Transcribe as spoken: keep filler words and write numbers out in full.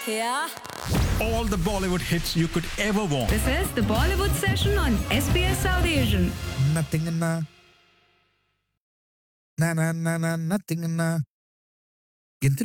Yeah. All the Bollywood hits you could ever want. This is the Bollywood session on S B S South Asian. Nothing na. Na na na na nothing na. గింతలు